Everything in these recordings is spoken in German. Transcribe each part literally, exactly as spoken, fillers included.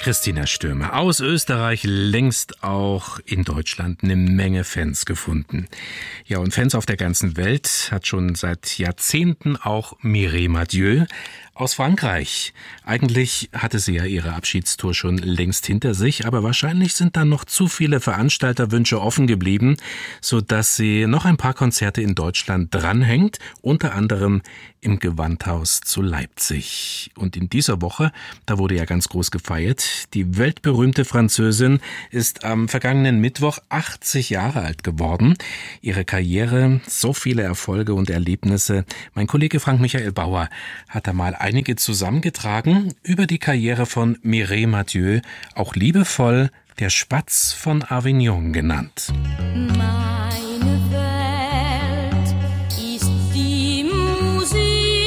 Christina Stürmer aus Österreich, längst auch in Deutschland eine Menge Fans gefunden. Ja, und Fans auf der ganzen Welt hat schon seit Jahrzehnten auch Mireille Mathieu aus Frankreich. Eigentlich hatte sie ja ihre Abschiedstour schon längst hinter sich, aber wahrscheinlich sind dann noch zu viele Veranstalterwünsche offen geblieben, sodass sie noch ein paar Konzerte in Deutschland dranhängt, unter anderem im Gewandhaus zu Leipzig. Und in dieser Woche, da wurde ja ganz groß gefeiert, die weltberühmte Französin ist am vergangenen Mittwoch achtzig Jahre alt geworden. Ihre Karriere, so viele Erfolge und Erlebnisse. Mein Kollege Frank-Michael Bauer hat da mal einige zusammengetragen über die Karriere von Mireille Mathieu, auch liebevoll der Spatz von Avignon genannt. Meine Welt ist die Musik.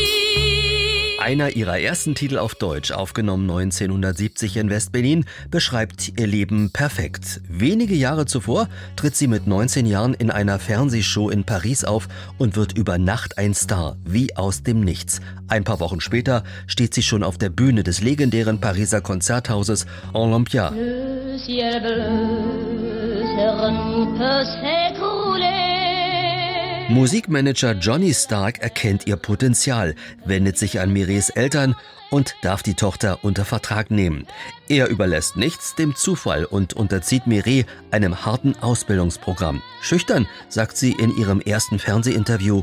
Einer ihrer ersten Titel auf Deutsch, aufgenommen neunzehnhundertsiebzig in West-Berlin, beschreibt ihr Leben perfekt. Wenige Jahre zuvor tritt sie mit neunzehn Jahren in einer Fernsehshow in Paris auf und wird über Nacht ein Star, wie aus dem Nichts. Ein paar Wochen später steht sie schon auf der Bühne des legendären Pariser Konzerthauses Olympia. Le ciel bleu sur nous peut s'écrouler. Musikmanager Johnny Stark erkennt ihr Potenzial, wendet sich an Mireilles Eltern und darf die Tochter unter Vertrag nehmen. Er überlässt nichts dem Zufall und unterzieht Mireille einem harten Ausbildungsprogramm. Schüchtern, sagt sie in ihrem ersten Fernsehinterview: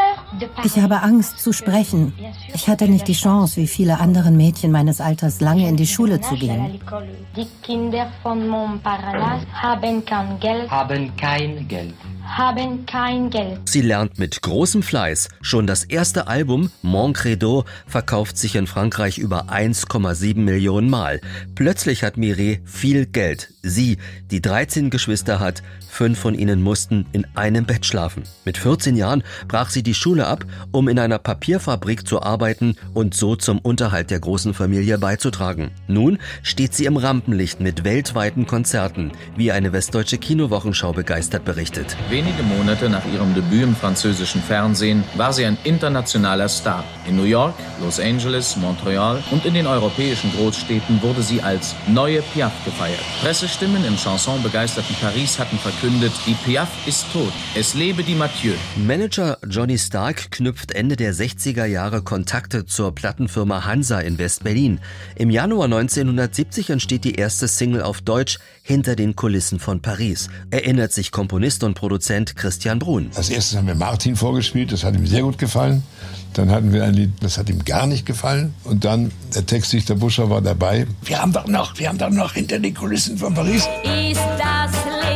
Ich habe Angst zu sprechen. Ich hatte nicht die Chance, wie viele andere Mädchen meines Alters, lange in die Schule zu gehen. Die Kinder von Montparnasse haben kein Geld. Haben kein Geld. Haben kein Geld. Sie lernt mit großem Fleiß. Schon das erste Album, Mon Credo, verkauft sich in Frankreich über eins Komma sieben Millionen Mal. Plötzlich hat Mireille viel Geld. Sie, die dreizehn Geschwister hat, fünf von ihnen mussten in einem Bett schlafen. Mit vierzehn Jahren brach sie die Schule ab, um in einer Papierfabrik zu arbeiten und so zum Unterhalt der großen Familie beizutragen. Nun steht sie im Rampenlicht mit weltweiten Konzerten, wie eine Westdeutsche Kinowochenschau begeistert berichtet. Wenige Monate nach ihrem Debüt im französischen Fernsehen war sie ein internationaler Star. In New York, Los Angeles, Montreal und in den europäischen Großstädten wurde sie als neue Piaf gefeiert. Pressestimmen im chansonbegeisterten Paris hatten verkündet, die Piaf ist tot. Es lebe die Mathieu. Manager Johnny Stark knüpft Ende der sechziger Jahre Kontakte zur Plattenfirma Hansa in West-Berlin. Im Januar neunzehnhundertsiebzig entsteht die erste Single auf Deutsch, Hinter den Kulissen von Paris, erinnert sich Komponist und Produzent Christian Bruhn. Als erstes haben wir Martin vorgespielt, das hat ihm sehr gut gefallen. Dann hatten wir ein Lied, das hat ihm gar nicht gefallen. Und dann der Textdichter Buscher war dabei. Wir haben doch noch, wir haben doch noch Hinter den Kulissen von Paris. Ist das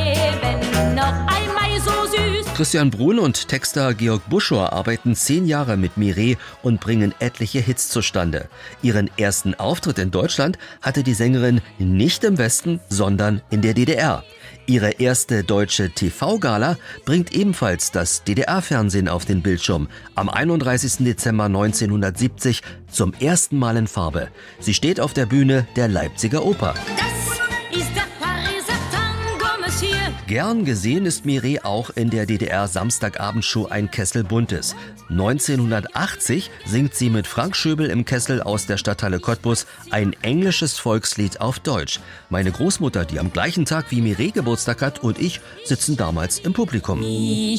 Leben noch einmal so süß? Christian Bruhn und Texter Georg Buschor arbeiten zehn Jahre mit Mireille und bringen etliche Hits zustande. Ihren ersten Auftritt in Deutschland hatte die Sängerin nicht im Westen, sondern in der D D R. Ihre erste deutsche T V-Gala bringt ebenfalls das D D R-Fernsehen auf den Bildschirm. Am einunddreißigsten Dezember neunzehnhundertsiebzig zum ersten Mal in Farbe. Sie steht auf der Bühne der Leipziger Oper. Das ist der Pariser Tango, Monsieur. Gern gesehen ist Mireille auch in der D D R-Samstagabendshow Ein Kessel Buntes. neunzehnhundertachtzig singt sie mit Frank Schöbel im Kessel aus der Stadthalle Cottbus ein englisches Volkslied auf Deutsch. Meine Großmutter, die am gleichen Tag wie Mireille Geburtstag hat, und ich sitzen damals im Publikum. Ich